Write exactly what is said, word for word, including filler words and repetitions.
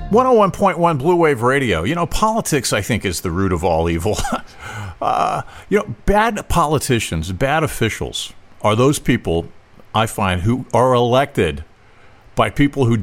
one oh one point one Blue Wave Radio. You know, politics, I think, is the root of all evil. uh, you know, bad politicians, bad officials are those people I find who are elected by people who